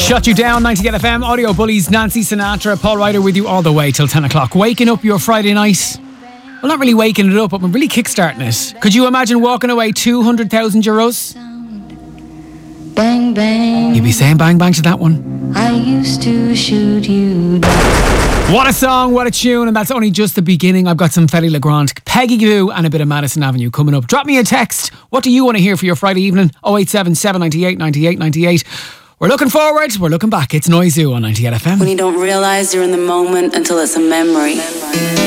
Shut You Down, 98 FM, Audio Bullies, Nancy Sinatra, Paul Ryder with you all the way till 10 o'clock. Waking up your Friday night. Well, not really waking it up, but we're really kickstarting it. Could you imagine walking away 200,000 euros? Bang, bang. You'd be saying bang, bang to that one. I used to shoot you down. What a song, what a tune, and that's only just the beginning. I've got some Fedde Le Grand, Peggy Goo and a bit of Madison Avenue coming up. Drop me a text. What do you want to hear for your Friday evening? 087 798 98 98. We're looking forward, we're looking back. It's Noizu on 98 FM. When you don't realise you're in the moment until it's a memory.